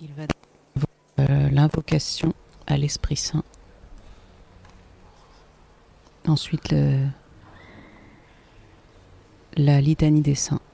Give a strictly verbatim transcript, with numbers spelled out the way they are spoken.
Il va euh, l'invocation à l'Esprit Saint. Ensuite, le, la litanie des saints.